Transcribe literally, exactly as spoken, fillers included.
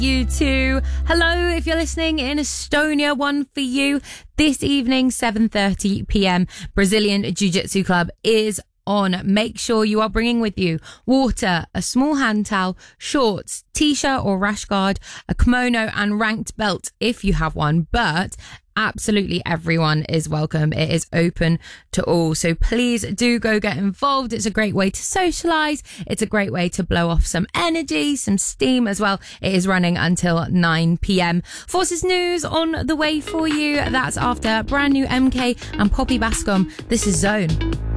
you too. Hello, if you're listening in Estonia, one for you. This evening, seven thirty p.m, Brazilian Jiu-Jitsu Club is on. Make sure you are bringing with you water, a small hand towel, shorts, t-shirt or rash guard, a kimono and ranked belt if you have one, but absolutely everyone is welcome. It is open to all. So please do go get involved. It's a great way to socialize. It's a great way to blow off some energy, some steam as well. It is running until nine p.m. Forces News on the way for you. That's after brand new M K and Poppy Bascom. This is Zone.